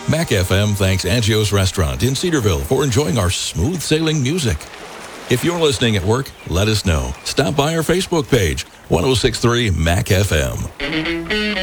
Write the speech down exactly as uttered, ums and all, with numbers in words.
Mac F M thanks Angios Restaurant in Cedarville for enjoying our smooth sailing music. If you're listening at work, let us know. Stop by our Facebook page, one oh six point three Mac F M.